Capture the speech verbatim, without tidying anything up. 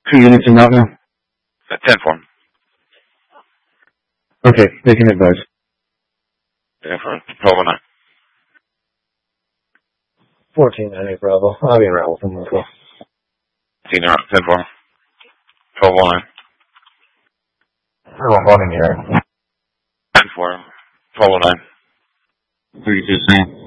Two units in out now? Uh, ten four. Okay, they can advise. ten four. twelve oh nine. fourteen nine eight Bravo. I'll be around with them as well. ten four. twelve oh nine. Everyone going in here. ten four. twelve oh nine. What are you just saying?